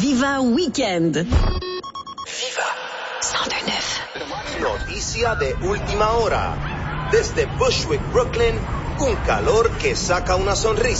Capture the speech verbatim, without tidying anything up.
Viva Weekend. Viva ciento nueve. Noticia de última hora. Desde Bushwick, Brooklyn, un calor que saca una sonrisa.